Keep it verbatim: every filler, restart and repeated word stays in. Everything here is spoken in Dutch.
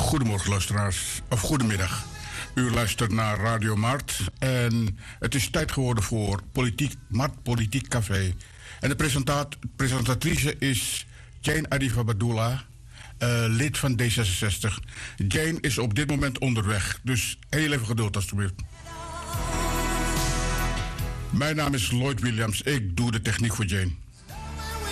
Goedemorgen luisteraars, of goedemiddag. U luistert naar Radio Mart en het is tijd geworden voor Politiek, Mart Politiek Café. En de presentaat, presentatrice is Jane Adivabadula, uh, lid van D zesenzestig. Jane is op dit moment onderweg, dus heel even geduld alstublieft. Mijn naam is Lloyd Williams, ik doe de techniek voor Jane.